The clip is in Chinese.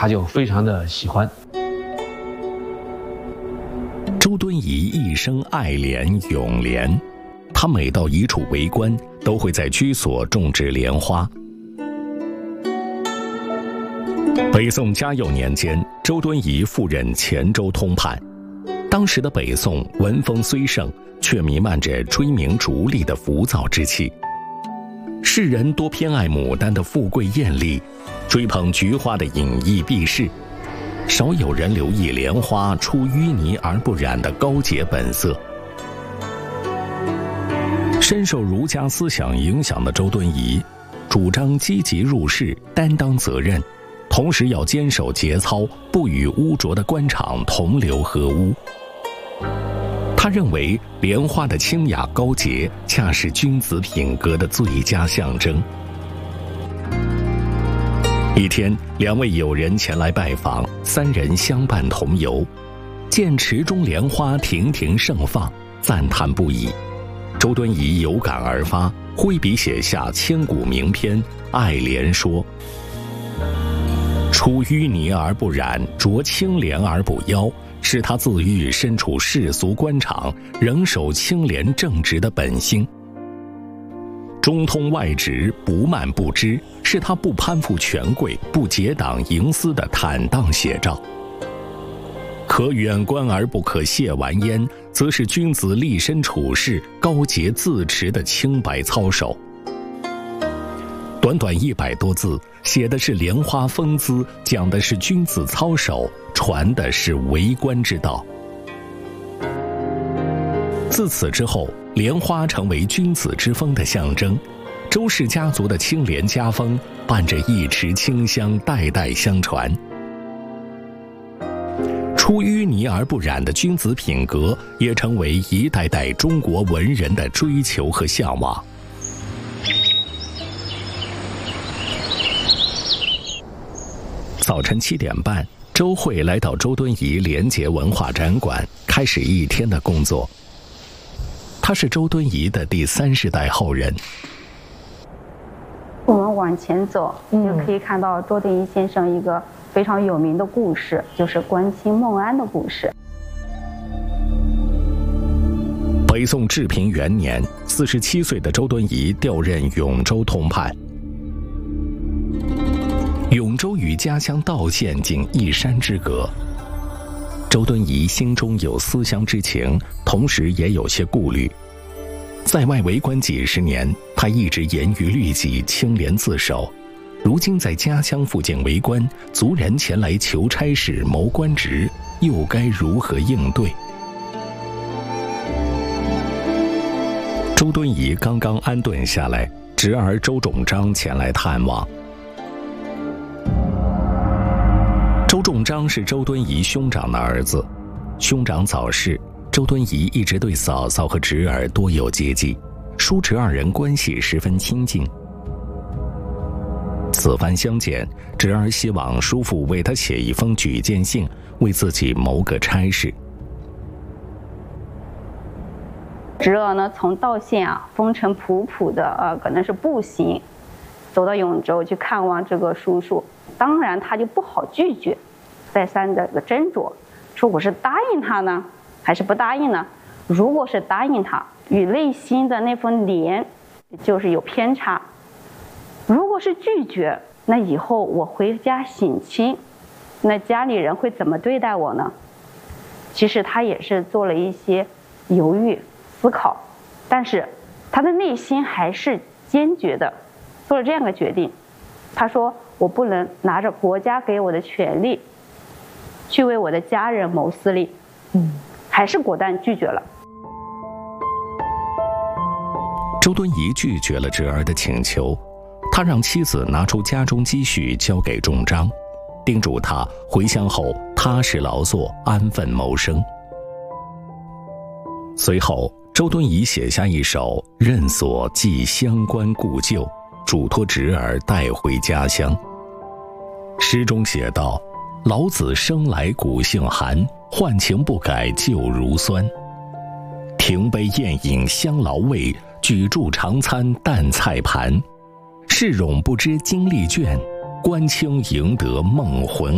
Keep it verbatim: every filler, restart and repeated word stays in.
他就非常的喜欢。 周敦颐一生爱莲咏莲，他每到一处为官，都会在居所种植莲花。北宋嘉佑年间，周敦颐赴任黔州通判。当时的北宋文风虽盛，却弥漫着追名逐利的浮躁之气。世人多偏爱牡丹的富贵艳丽，追捧菊花的隐逸避世，少有人留意莲花出淤泥而不染的高洁本色。深受儒家思想影响的周敦颐，主张积极入世，担当责任，同时要坚守节操，不与污浊的官场同流合污。他认为莲花的清雅高洁，恰是君子品格的最佳象征。一天，两位友人前来拜访，三人相伴同游，见池中莲花亭亭盛放，赞叹不已。周敦颐有感而发，挥笔写下千古名篇《爱莲说》：出淤泥而不染，着清廉而不妖，是他自喻身处世俗官场，仍守清廉正直的本心。中通外直，不慢不支，是他不攀附权贵，不结党营私的坦荡写照。可远观而不可亵玩焉，则是君子立身处世、高洁自持的清白操守。短短一百多字，写的是莲花风姿，讲的是君子操守，传的是为官之道。自此之后，莲花成为君子之风的象征。周氏家族的清廉家风，伴着一池清香，代代相传。出淤泥而不染的君子品格，也成为一代代中国文人的追求和向往。早晨七点半，周慧来到周敦颐廉洁文化展馆，开始一天的工作。他是周敦颐的第三世代后人。 我们往前走，就可以看到周敦颐先生一个非常有名的故事，就是关清孟安的故事。 北宋治平元年，四十七岁的周敦颐调任永州通判。永州与家乡道县仅一山之隔，周敦颐心中有思乡之情，同时也有些顾虑。在外为官几十年，他一直严于律己，清廉自守。如今在家乡附近为官，族人前来求差事、谋官职，又该如何应对？周敦颐刚刚安顿下来，侄儿周仲章前来探望。周仲章是周敦颐兄长的儿子，兄长早逝，周敦颐一直对嫂嫂和侄儿多有接济，叔侄二人关系十分亲近。此番相见，侄儿希望叔父为他写一封举荐信，为自己谋个差事。 侄儿呢，从道县啊风尘仆仆的呃，可能是步行，走到永州去看望这个叔叔。当然他就不好拒绝，再三的斟酌，说我是答应他呢，还是不答应呢？如果是答应他，与内心的那份廉就是有偏差；如果是拒绝，那以后我回家省亲，那家里人会怎么对待我呢？其实他也是做了一些犹豫思考，但是他的内心还是坚决的做了这样的决定。他说我不能拿着国家给我的权利去为我的家人谋私利，嗯，还是果断拒绝了。 周敦颐拒绝了侄儿的请求，他让妻子拿出家中积蓄交给仲章，叮嘱他回乡后踏实劳作，安分谋生。随后，周敦颐写下一首《任所寄乡关故旧》，嘱托侄儿带回家乡。诗中写道：老子生来骨性寒，换情不改旧如酸。停杯宴饮香劳味，举箸常餐淡菜盘。世冗不知经历倦，官清赢得梦魂